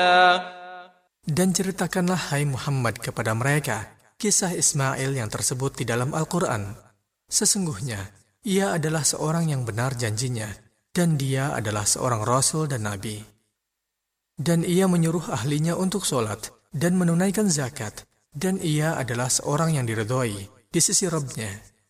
Dan ceritakanlah hai Muhammad kepada mereka kisah Ismail yang tersebut di dalam Al-Quran. Sesungguhnya ia adalah seorang yang benar janjinya, dan dia adalah seorang Rasul dan Nabi. Dan ia menyuruh ahlinya untuk sholat dan menunaikan zakat, dan ia adalah seorang yang diridhoi di sisi Rabb-Nya.